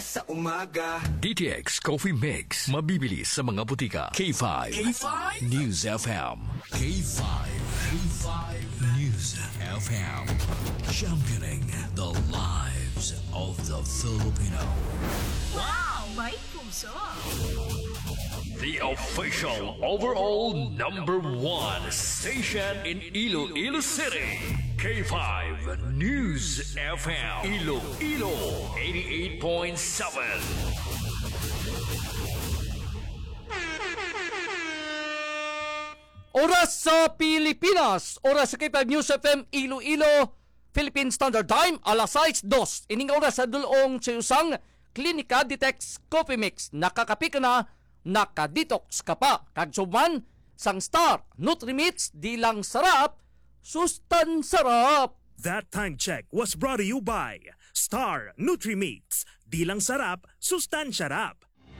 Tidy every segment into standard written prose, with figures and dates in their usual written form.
sa umaga. DTX Coffee Mix. Mabibili sa mga butika. K5. K5? News FM. K5. K5 News FM. Championing the lives of the Filipino. Wow! May puso! The official overall #1 station in Iloilo City. K5 News FM. Iloilo 88.7. Oras sa Pilipinas, oras sa K5 News FM Iloilo, Philippine Standard Time, alas 6:02. Ining oras sa dulong sa usang Klinika Ditex Coffee Mix. Nakakapi ka na, nakadetox ka pa. Kagsuman, sang Star Nutrimits, di lang sarap, sustan sarap. That time check was brought to you by Star Nutri-Meats. Di lang sarap, sustansya rap.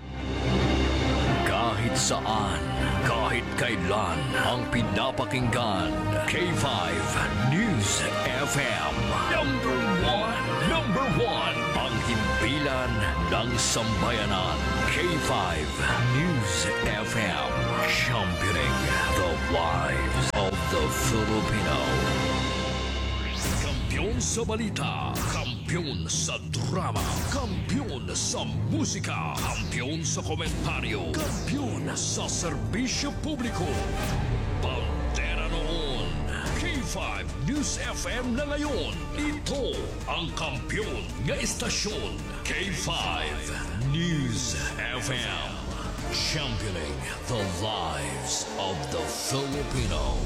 Kahit saan, kahit kailan, ang pinapakinggan. K5 News FM. Number one, ang himpilan ng sambayanan. K5 News FM. Championing the lives of the Filipino. Kampiyon sa balita, kampiyon sa drama, kampiyon sa musika, kampiyon sa komentaryo, kampiyon sa serbisyo publiko. Bandera noon, K5 News FM na ngayon. Ito ang kampiyon nga istasyon, K5 News FM. Championing the lives of the Filipino.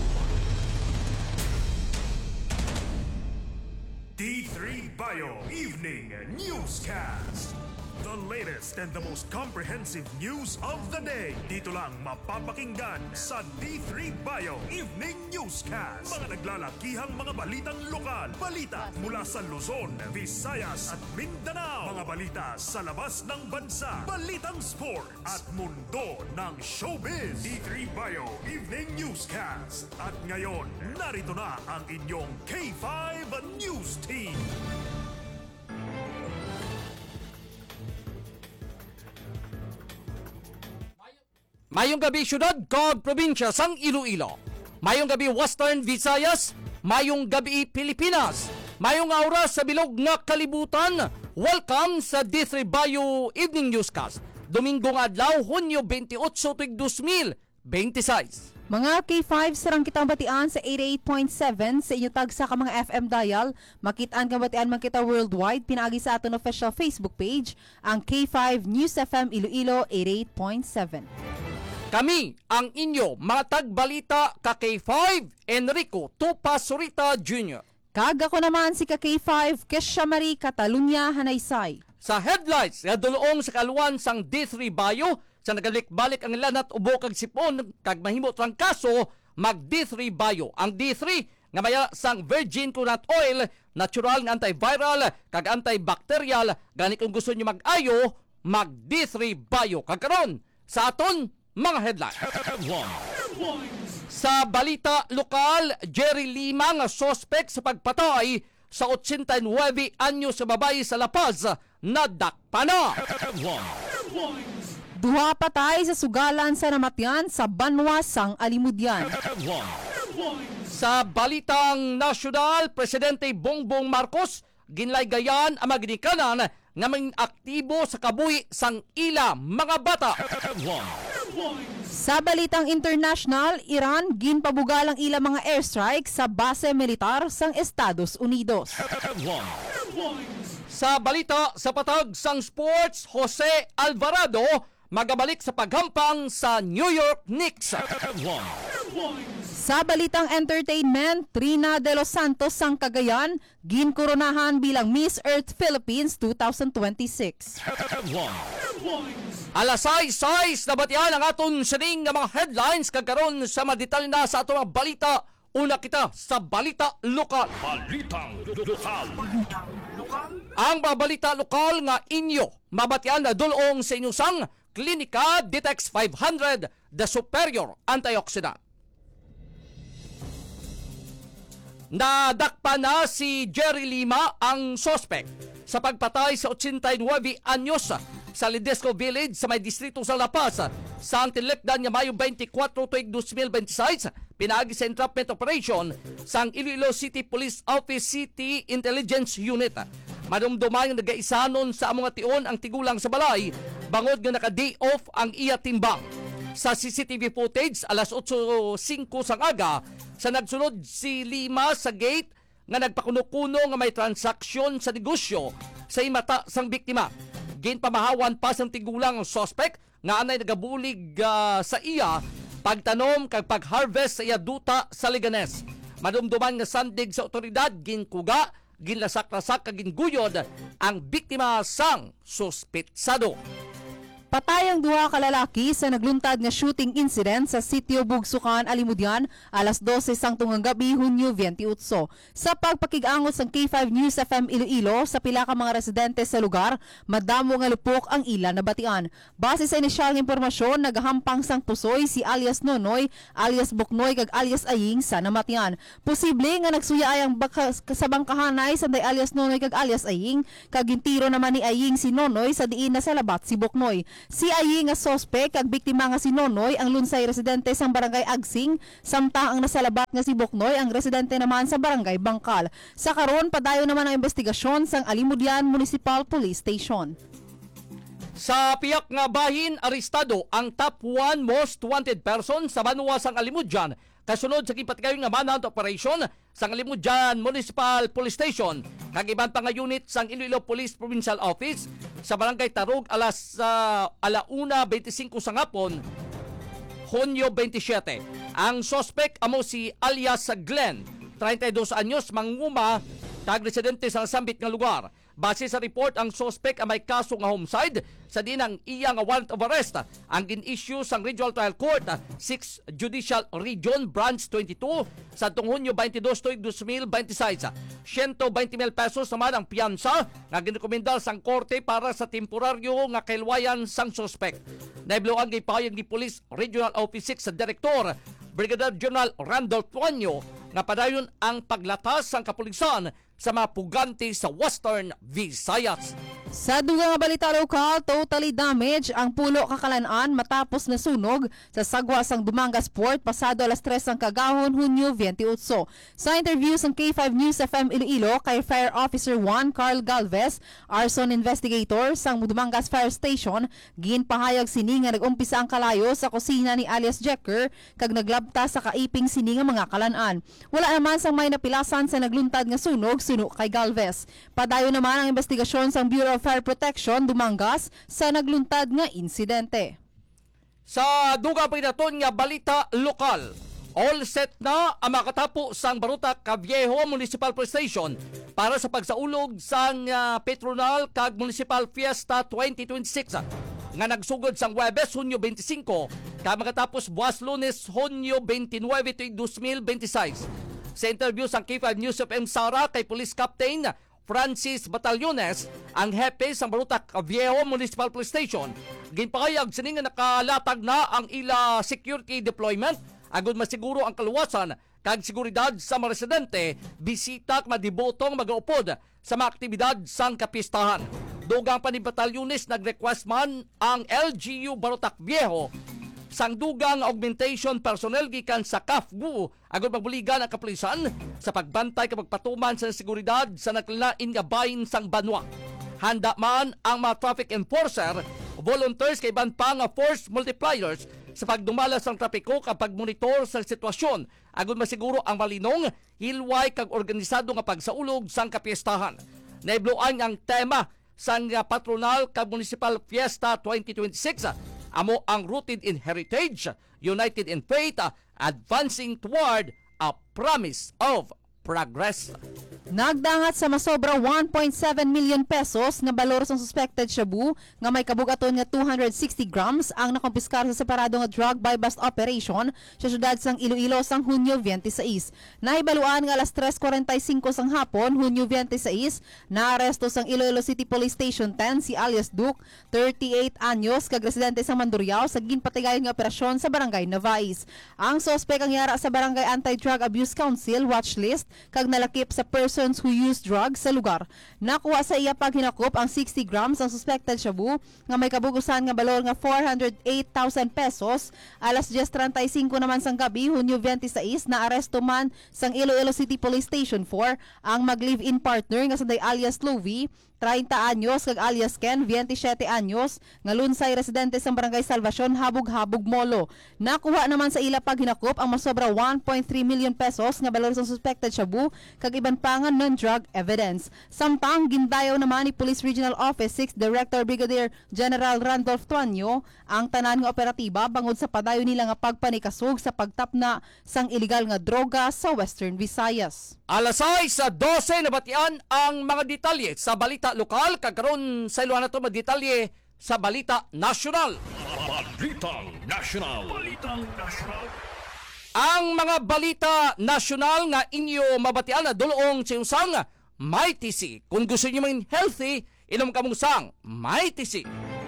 D3 Bio Evening Newscast. The latest and the most comprehensive news of the day. Dito lang mapapakinggan sa D3 Bio Evening Newscast. Mga naglalakihang mga balitang lokal. Balita mula sa Luzon, Visayas at Mindanao. Mga balita sa labas ng bansa. Balitang sport at mundo ng showbiz. D3 Bio Evening Newscast. At ngayon, narito na ang inyong K5 News Team. Mayong gabi syudad, kag probinsya sang Iloilo. Mayong gabi Western Visayas, mayong gabi Pilipinas. Mayong oras sa bilog nga kalibutan. Welcome sa D3 Bio Evening Newscast. Dominggo nga adlaw, Hunyo 28, 2026. Mga K5 sarang kitang batian sa 88.7 sa inyo tag sa ka mga FM dial. Makitaan ka batian man kita worldwide. Pinagi sa aton official Facebook page, ang K5 News FM Iloilo 88.7. Kami ang inyo mga tagbalita ka K5 Enrico Tupasurita Jr. Kag ako naman si ka K5 Kesha Marie Catalunya Hanaysay. Sa headlines nga dulong sa kaluan sang D3 Bio, sa nagalik-balik ang lanat ubo kag sipon kag mahimo trangkaso, mag D3 Bio. Ang D3 nga maya sang virgin coconut oil, natural nga antiviral kag antibacterial. Gani kung gusto niyo mag-ayo, mag D3 Bio. Kag karon sa aton mga headline. Sa balita lokal, Jerry Lima nga suspect sa pagpatay sa 89 anyos sa babae sa La Paz nadakpa na. Duha patay sa sugalan sa namatyan sa Banwa sang Alimudyan. Sa balitang nasyonal, Presidente Bongbong Marcos ginlaygayan ang magnikanan nga may aktibo sa kabuhi sang ila mga bata. Sa balitang international, Iran ginpabugal ang ila mga airstrike sa base militar sang Estados Unidos. Sa balita sa patag sang sports, Jose Alvarado magabalik sa paghampang sa New York Knicks. Sa balitang entertainment, Trina De Los Santos sang Cagayan ginkoronahan bilang Miss Earth Philippines 2026. Alas 6 na batian ang aton sining nga mga headlines kagkaron sa madetal na sa atong mga balita. Una kita sa balita lokal. Balitang lokal. Ang mga balita lokal nga inyo mabatian na dulong sa inyong sang Klinika Ditex 500 The Superior Antioxidant. Nadakpa na si Jerry Lima, ang suspect sa pagpatay sa 89 anyos sa Ledesco Village sa may distrito sa La Paz sa ang tinlekdan nga Mayo 24 tuig 2026 pinaagi sa entrapment operation sa ang Iloilo City Police Office City Intelligence Unit. Madumduman nga nagaisanon sa mga tion ang tigulang sa balay bangod nga naka-day off ang iya timbang. Sa CCTV footage alas 8:05 sang aga sa nagsunod si Lima sa gate nga nagpakuno-kuno nga may transaksyon sa negosyo sa imata sang biktima. Ginpamahawan pa sang tigulang ang suspect nga anay nagabulig sa iya pagtanom kag pag-harvest sa iya duta sa Liganes. Madumduman nga sandig sa otoridad ginkuga, ginlasak-lasak kag ginguyod ang biktima sang suspetsado. Patay ang duha ka lalaki sa nagluntad nga shooting incident sa sitio Bugsukan, Alimudian, alas 12 sang tungang gabi, Hunyo 28. Sa pagpakig-angot sang K5 News FM Iloilo sa pila ka mga residente sa lugar, madamo nga lupok ang ila na batian. Base sa inisyal nga impormasyon, nagahampang sang pusoy si alias Nonoy, alias Buknoy kag alias Aying sa namatian. Posible nga nagsuyay ang sa bangkahanay sanday alias Nonoy kag alias Aying, kag gintiro naman ni Aying si Nonoy sa diin na sa labat si Buknoy. Si Aying nga sospek kag biktima nga si Nonoy ang lunsay residente sang barangay Agsing, samtang ang nasalabat nga si Buknoy ang residente naman sa barangay Bangkal. Sa karon padayon naman ang investigasyon sang Alimudian Municipal Police Station. Sa piyak nga bahin, arestado ang top 1 most wanted person sa banwa sang Alimudian kasunod sa gipatgayon nga manhunt operation sang Alimudian Municipal Police Station kag iban pa nga unit sang Iloilo Police Provincial Office sa barangay Tarug alas 1:25 sa ngapon, Hunyo 27. Ang suspect amo si alias Glenn, 32 anyos, manguma kag residente sa sambit nga lugar. Base sa report, ang suspect ay may kaso nga homicide sa dinang iya nga warrant of arrest ang gin-issue sang Regional Trial Court 6 Judicial Region Branch 22 sa Hunyo 22 tuig 2026. 120,000 pesos naman ang piyansa nga girekomendar sang korte para sa temporaryo nga kailwayan sang suspect. Naiblo ang gipahayag ni Police Regional Office 6 sa Direktor Brigadier General Randolph Tuanyo nga padayon ang paglatas sang kapulisan sa mga pugante sa Western Visayas. Sa dugang nga balita lokal, totally damaged ang pulo Kakalan-an matapos nasunog sa sagwa sang Dumangas Port pasado alas 3 ang kagahon, Hunyo 28. Sa interview sang K5 News FM Iloilo kay Fire Officer 1 Carl Galvez, arson investigator sang Dumangas Fire Station, ginpahayag sini nga nag-umpisa ang kalayo sa kusina ni alias Jekker kag naglabta sa kaiping sini nga mga kalan-an. Wala naman sang may napilasan sa nagluntad nga sunog kay Galvez. Padayon naman ang investigasyon sang Bureau of Fire Protection Dumangas sa nagluntad nga insidente. Sa dugang pinaton nga balita lokal, all set na ang makatapo sang Baruta Caviejo Municipal Police Station para sa pagsaulog sang Petronal kag Municipal Fiesta 2026 nga nagsugod sang Huwebes, Hunyo 25 kag makatapos buwas Lunes, Hunyo 29 tuig 2026. Sa interview sang K5 News FM Sara kay Police Captain Francis Batallones, ang hepe sa Baruta Caviejo Municipal Police Station, ginpahayag sini nga nakalatag na ang ila security deployment agud masiguro ang kaluwasan kag seguridad sa mga residente bisita kag madibotong magaupod sa mga aktibidad sang kapistahan. Dugang pa ni Batallones nag-request man ang LGU Baruta Caviejo sang dugang augmentation personnel gikan sa CAFGU agud magbuligan ang kapulisan sa pagbantay kag pagpatuman sa seguridad sa naglalain nga bahin sang banwa. Handa man ang mga traffic enforcer, volunteers kay iban pa nga force multipliers sa pagdumala sang trapiko kapag monitor sa sitwasyon agud masiguro ang malinong, hilway kag organisado nga pagsaulog sang kapiestahan. Naibloan ang tema sang Patronal kag Municipal Fiesta 2026 amo ang rooted in heritage, united in faith, advancing toward a promise of progress. Nagdangat sa masobra 1.7 million pesos nga balor sa suspected shabu nga may kabugaton nga 260 grams ang nakumpiskar sa separado nga drug buy bust operation sa syudad sang Iloilo sang Hunyo 26. Nahibaluan nga alas 3:45 sang hapon, Hunyo 26, naaresto sang Iloilo City Police Station 10 si alias Duke, 38 anyos, kag residente sang Mandurriao sa ginpatigayon nga operasyon sa barangay Navais. Ang sospek ang yara sa Barangay Anti-Drug Abuse Council watchlist kag nalakip sa persons who use drugs sa lugar. Nakuha sa iya pag hinakop ang 60 grams ang suspected shabu nga may kabugusan nga balor nga 408,000 pesos. Alas 10:35 naman sang gabi, Hunyo 26, na aresto man sang Iloilo City Police Station 4 ang mag-live-in partner nga sa day alias Lovie, 30 anyos kag alias Ken, 27 anyos, nga lunsay residente sa Barangay Salvacion, Habog-Habog, Molo. Nakuha naman sa ila pag hinakop ang masobra 1.3 million pesos nga balor sa suspected shabu kag iban pa nga non-drug evidence. Samtang gindayaw naman ni Police Regional Office 6 Director Brigadier General Randolph Tuanyo ang tanan nga operatiba bangod sa padayon nila nga pagpanikasog sa pagtapna sang iligal nga droga sa Western Visayas. Alas 6:12 nabatian ang mga detalye sa balita lokal kagkaron sa iluan nato mga detalye sa balita nasyonal. Balitang National. Ang mga balita nasyonal nga inyo mabatian na dulong sa usang may tisi. Kung gusto niyo maging healthy, inom ka mong sang may tisi.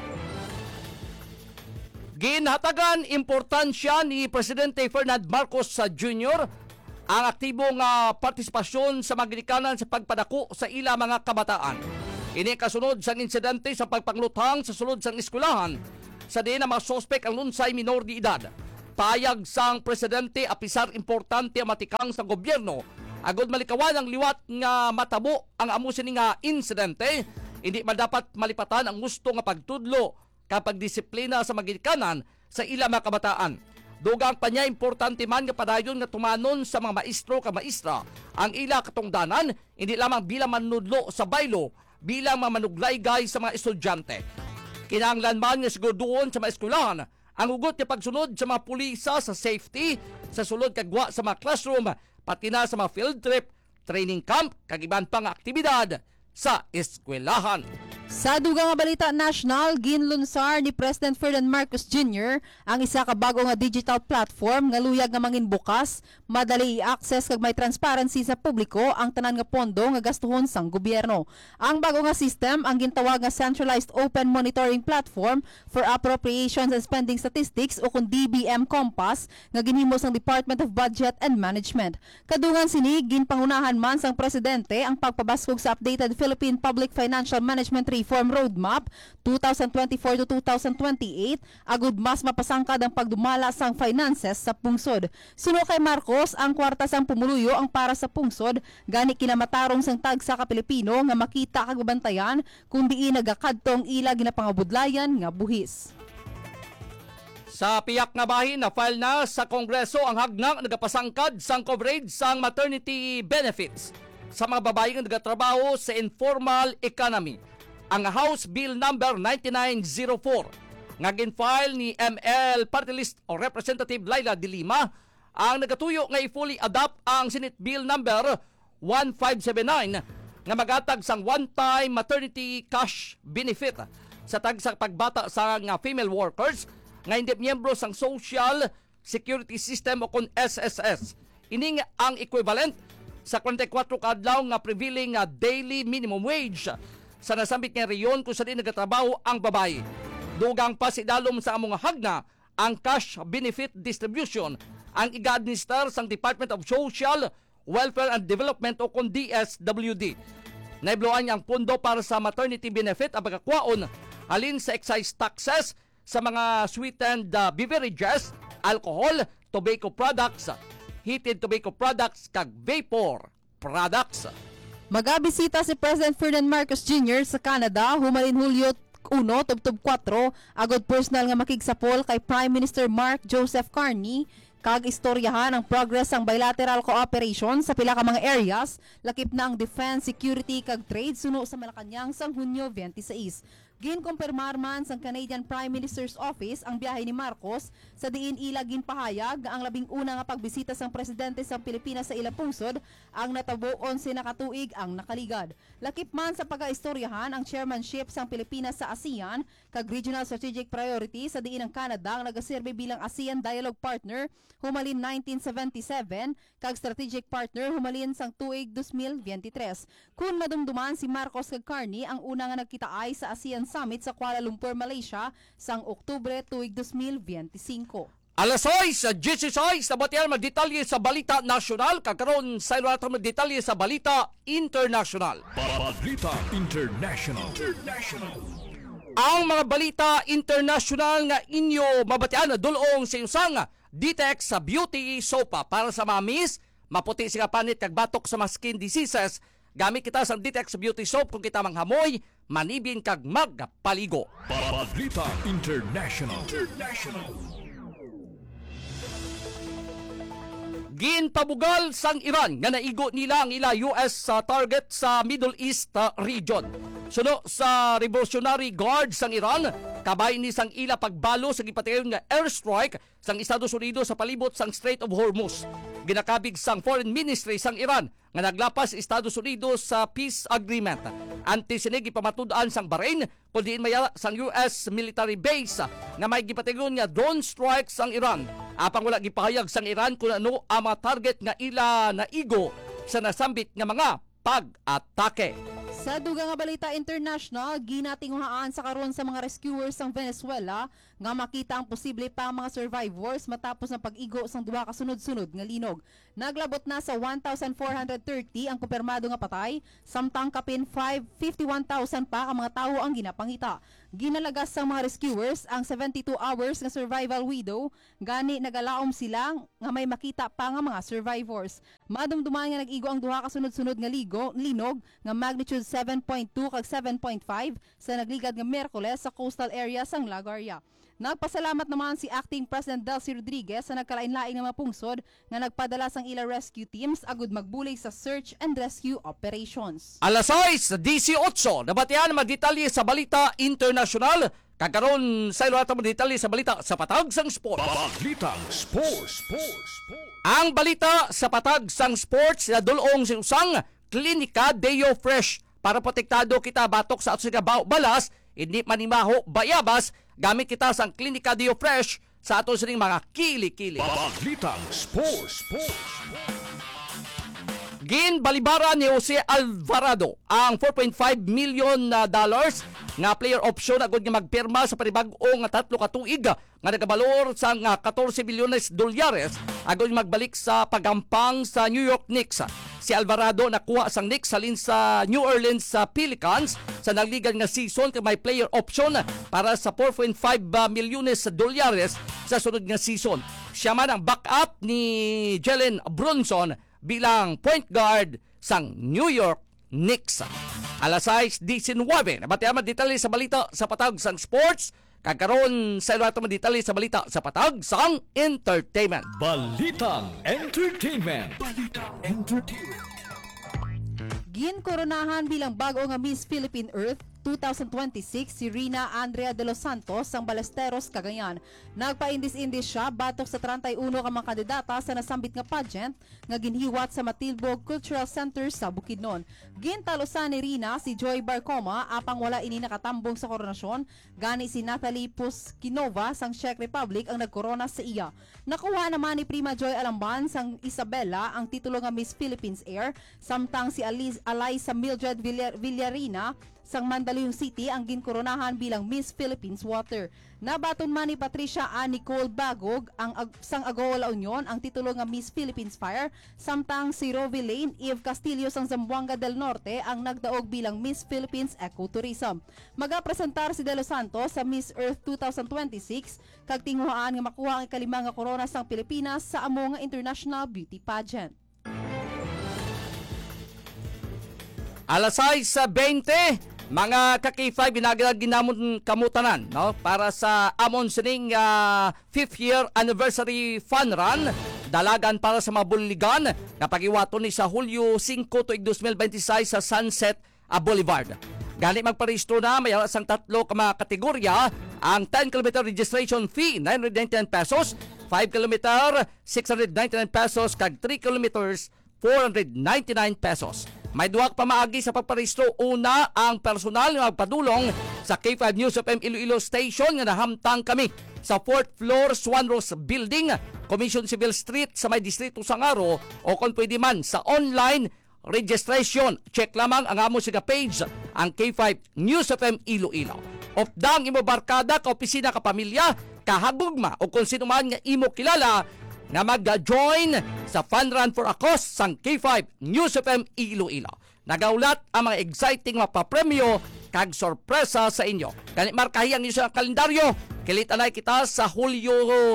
Ginhatagan importansya ni Presidente Ferdinand Marcos Jr. ang aktibong partisipasyon sa magdikanan sa pagpadako sa ila mga kabataan. Ini kasunod sa insidente sa pagpanglutang sa sulod sang eskwelahan sa diin na mga sospek ang lunsay minor di edad. Payag sang presidente apisar importante ang matikang sa gobyerno agod malikawan ang liwat nga matabo ang amusin nga insidente. Hindi man dapat malipatan ang gusto nga pagtudlo kapag disiplina sa magdikanan sa ila mga kabataan. Dugang pa niya importante man nga padayon nga tumanon sa mga maestro ka maestra ang ila katungdanan hindi lamang bilang manudlo sa baylo bilang mamanuglaygay sa mga estudyante. Kinahanglan man nga siguraduhon sa mga eskwelahan ang ugot nga pagsunod sa mga pulisa sa safety sa sulod kagwa sa mga classroom pati na sa mga field trip, training camp kag iban pang aktibidad sa eskwelahan. Sa dugang nga balita national, ginlunsar ni President Ferdinand Marcos Jr. ang isa ka bago nga digital platform nga luyag nga mangin bukas, madali i-access kag may transparency sa publiko ang tanan nga pondo nga gastuhon sang gobyerno. Ang bago nga system ang gintawag nga Centralized Open Monitoring Platform for Appropriations and Spending Statistics o kung DBM Compass nga ginhimo sang Department of Budget and Management. Kadungan sini ginpangunahan man sang presidente ang pagpabaskog sa updated Philippine Public Financial Management Reform Roadmap 2024 to 2028 agud mas mapasangkad ang pagdumala sang finances sa pungsod. Suno kay Marcos, ang kwarta sang pumuluyo ang para sa pungsod gani kinamatarong sang tagsa ka Pilipino nga makita kag bantayan kung diin nagakadtong ila ginapangabudlayan nga buhis. Sa piyak nga bahin na file na sa Kongreso ang hagnang nagapasangkad sang coverage sang maternity benefits sa mga babae nga nagatrabaho sa informal economy. Ang House Bill number 9904 nga gin-file ni ML Party List o Representative Laila de Lima ang nagatuyo nga i-fully adopt ang Senate Bill number 1579 nga magatag sang one-time maternity cash benefit sa tagsang pagbata sa nga female workers nga hindi miyembro sang Social Security System o kon SSS. Ini ang equivalent sa 44 kadlaw nga prevailing daily minimum wage sa nasambit nga reyon kung saan nagatrabaho ang babae. Dugang pa si dalom sa among hagna ang cash benefit distribution ang iga-administer sang Department of Social Welfare and Development o kung DSWD. Naibloan niya ang pondo para sa maternity benefit ang pagkakwaon halin sa excise taxes sa mga sweetened beverages, alcohol, tobacco products, heated tobacco products kag vapor products. Magabisita si President Ferdinand Marcos Jr. sa Canada humalin Hulyo 1 tubtob 4 agod personal nga makigsapol kay Prime Minister Mark Joseph Carney kag istoryahan ang progress ang bilateral cooperation sa pila ka mga areas lakip na ang defense, security kag trade suno sa Malacañang sang Hunyo 26. Ginkumpirmar man sa Canadian Prime Minister's Office ang biyahe ni Marcos sa diin ila ginpahayag ang labing una nga pagbisita sang presidente sa Pilipinas sa ila pungsod ang natabuon sinakatuig ang nakaligad. Lakip man sa pagaistoryahan ang chairmanship sang Pilipinas sa ASEAN kag Regional Strategic Priority sa diin ang Canada ang nagaserbe bilang ASEAN Dialogue Partner humalin 1977 kag strategic partner humalin sang tuig 2023. Kun madumduman si Marcos kag Carney ang una nga nagkitaay sa ASEAN Summit sa Kuala Lumpur, Malaysia sang Oktubre tuig 2025. Alas 6, 16, nabatian magdetalye sa balita nasyonal, kakaroon sa ilatang magdetalye sa balita international. Balita International. Ang mga balita international nga inyo mabatian na dulong sa usang Ditex sa beauty sopa para sa mamis, maputi siya panit kag batok sa mga skin diseases. Gamit kita sa Ditex beauty soap kung kita manghamoy, manibin kag magpaligo. Balita International. Ginpabugal sang Iran nga naigo nila ang ila US target sa Middle East region. Suno sa Revolutionary Guard sang Iran, kabay ni sang ila pagbalo sa gipatigayon nga airstrike sang Estados Unidos sa palibot sang Strait of Hormuz. Ginakabig sang Foreign Ministry sang Iran nga naglapas Estados Unidos sa peace agreement. Antisinig ipamatud-an sang Bahrain kundi maya sang US military base nga may gipatigayon nga drone strike sang Iran. Apang wala gipahayag sang Iran kung ano ang mga target nga ila naigo sa nasambit nga mga pag-atake. Sa dugang nga balita international, ginatinguhaan sa karon sa mga rescuers sa Venezuela nga makita ang posible pa mga survivors matapos ng pag-igo sang duha ka sunod-sunod nga linog. Naglabot na sa 1,430 ang kumpirmado nga patay, samtang kapin 51,000 pa ang mga tawo ang ginapangita. Ginalagas sang mga rescuers ang 72 hours nga survival window, gani nagalaom sila nga may makita pa nga mga survivors. Madumduman nga nag-igo ang duha ka sunod-sunod nga linog nga magnitude 7.2 kag 7.5 sa nagligad nga Miyerkules sa coastal area sang Lagaria. Nagpasalamat naman si Acting President Delcy Rodriguez sa nagkalain-laing nga mga pungsod nga nagpadala sang ila rescue teams agud magbulay sa search and rescue operations. Alas 6:18, nabatian magdetalye sa balita international, kakaroon sa ilatang magdetalye sa balita sa patag sang sports. Balita Sports. Ang balita sa patag sang sports na dulong sa usang Klinika Deo Fresh para protektado kita batok sa ato balas, hindi manimaho bayabas, gamit kita sa Klinika Deo Fresh sa ato sining mga kili-kili. Balita Sports. Ginbalibara ni Jose Alvarado ang $4.5 million nga player option agud nga magpirma sa panibag-o nga 3 ka tuig nga nagabalor sa $14 bilyones agud magbalik sa pagampang sa New York Knicks. Si Alvarado nakuha sang Knicks salin sa New Orleans Pelicans sa nagligan nga season kay may player option para sa $4.5 milyones sa sunod nga season. Siya man ang backup ni Jalen Brunson bilang point guard sang New York Knicks. Alas 6:19, nabatian detalye sa balita sa patag sang sports, kagkaroon sa ilatang detalye sa balita sa patag sang entertainment. Balitang Entertainment. Ginkoronahan bilang bago nga Miss Philippine Earth 2026 si Rina Andrea de los Santos sang Balesteros, Cagayan. Nagpaindis-indis siya batok sa 31 ka mga kandidata sa nasambit nga pageant nga ginhiwat sa Matilbog Cultural Center sa Bukidnon. Gintalosan ni Rina si Joy Barcoma apang wala ini nakatambong sa koronasyon, gani si Natalie Puskinova sang Czech Republic ang nagkorona sa iya. Nakuha naman ni Prima Joy Alamban sang Isabela ang titulo nga Miss Philippines Air, samtang si Alaysa Mildred Villarina sang Mandaluyong City ang ginkoronahan bilang Miss Philippines Water. Nabaton man ni Patricia A. Nicole Bagog ang sang Agua La Union ang titulo nga Miss Philippines Fire, samtang si Rovi Lane Eve Castillo sang Zamboanga del Norte ang nagdaog bilang Miss Philippines Ecotourism. Magapresentar si De Los Santos sa Miss Earth 2026 kag tinguhaan nga makuha ang ikalima nga korona sang Pilipinas sa amo nga international beauty pageant. Alas 6:20, mga ka-K5 ginamon kamutanan no para sa amon sining 5th year anniversary fun run, dalagan para sa mabuligan kapag iwato ni sa Hulyo 5 tuig 2026 sa Sunset Boulevard. Gani magparehistro na may sang 3 ka mga kategorya. Ang 10 km registration fee 999 pesos, 5 km 699 pesos kag 3 km 499 pesos. May duwag pamaagi sa pagparehistro. Una, ang personal na magpadulong sa K5 News FM Iloilo Station nga nahamtang kami sa 4th floor Swan Rose Building, Commission Civil Street sa may distrito Sangaro, o kung pwede man sa online registration. Check lamang ang amo siga page ang K5 News FM Iloilo. Opdang imo barkada ka opisina ka pamilya kahagugma o kung sino man nga imo kilala nga mag-join sa Fun Run for a Cause sang K5 News FM Iloilo. Nagaulat ang mga exciting mapapremyo kag sorpresa sa inyo. Ganit markahiyan niyo sa kalendaryo. Kilitanay kita sa Hulyo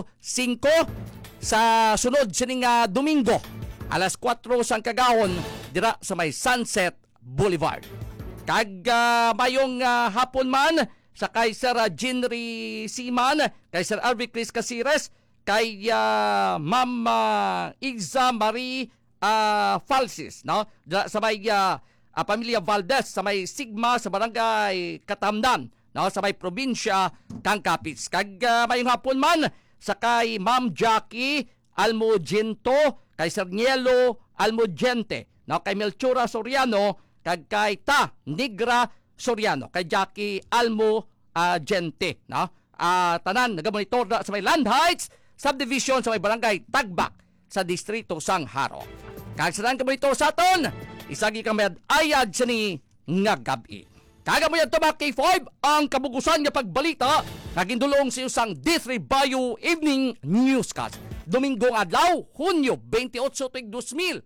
5 sa sunod sining Domingo. Alas 4 sang kagahon dira sa may Sunset Boulevard. Kag mayong hapon man sa kay Sir Jinri Siman, kay Sir Arby Chris Casires, kay Ma'am Igza Marie Falsis, no? Sa may pamilya Valdez, sa may Sigma, sa barangay Katamnan, no? Sa may probinsya kang Capiz. Kag mayong hapon man sa kay Ma'am Jackie Almogento, kay Sir Nielo Almogente, no? Kay Melchora Soriano, kag kay Ta Negra Soriano, kay Jackie Almogente, no? Tanan nagamonitor na sa may Land Heights Subdivision sa may barangay Tagbak sa distrito sang Haro. Kag sa monitor sa aton, isagi kami ayad sa ni nga gabi. Kagamoy ato mga K5 ang kabugusan nga pagbalita nagindulong sa usang D3 Bayo Evening Newscast. Domingong adlaw, Hunyo 28, 2026.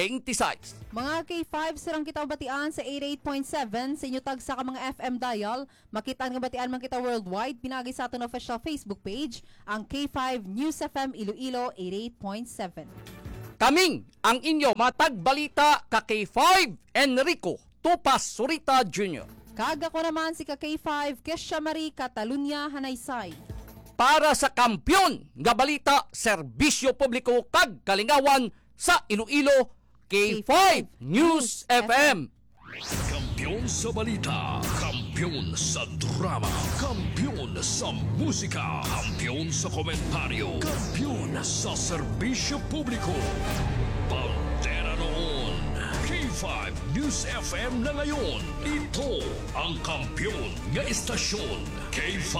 Mga K5 sarang kita batian sa 88.7 sa inyo tag sa ka mga FM dial. Makita nga batian man kita worldwide. Pinagi sa aton official Facebook page ang K5 News FM Iloilo 88.7. Kaming ang inyo matagbalita ka K5 Enrico Tupas Surita Jr. Kaga ko naman si ka K5 Kesha Marie Catalunya Hanaysay. Para sa kampyon nga balita, serbisyo publiko kag kalingawan sa Iloilo, K5 News FM. Kampiyon sa balita, kampiyon sa drama, kampiyon sa musika, kampiyon sa komentaryo, kampiyon sa serbisyo publiko. Pantera noon, K5 News FM na ngayon. Ito ang kampiyon nga istasyon, K5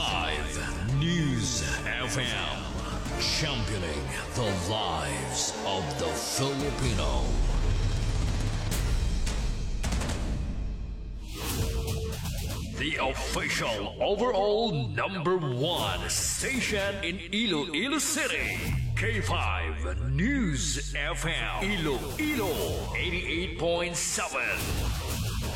News FM. Championing the lives of the Filipino. The official overall #1 station in Iloilo City. K5 News FM. Iloilo 88.7.